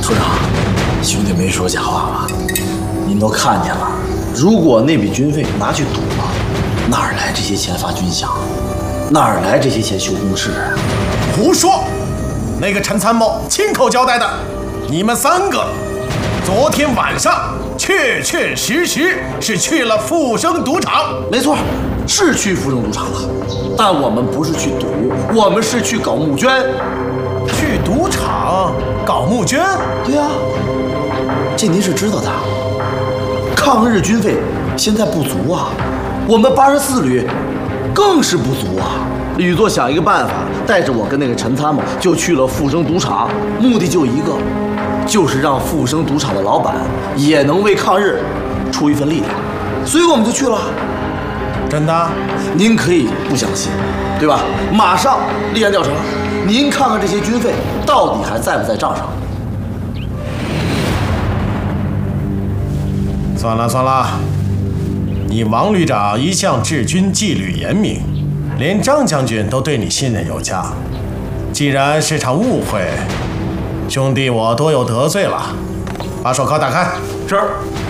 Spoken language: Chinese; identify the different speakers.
Speaker 1: 所长，兄弟没说假话吧？您都看见了，如果那笔军费拿去赌了，哪儿来这些钱发军饷？哪儿来这些钱修工事啊？
Speaker 2: 胡说！那个陈参谋亲口交代的，你们3个昨天晚上确确实实是去了富生赌场。
Speaker 1: 没错，是去富生赌场了，但我们不是去赌，我们是去搞募捐。
Speaker 2: 去赌场搞募捐？
Speaker 1: 对呀，这您是知道的。抗日军费现在不足啊，我们84旅更是不足啊。吕作想一个办法，带着我跟那个陈参谋就去了富生赌场，目的就一个，就是让富生赌场的老板也能为抗日出一份力量，所以我们就去了。
Speaker 2: 真的？
Speaker 1: 您可以不相信，对吧？马上立案调查，您看看这些军费到底还在不在账上？
Speaker 2: 算了算了，你王旅长一向治军纪律严明，连张将军都对你信任有加。既然是场误会，兄弟我多有得罪了，把手铐打开。
Speaker 1: 是。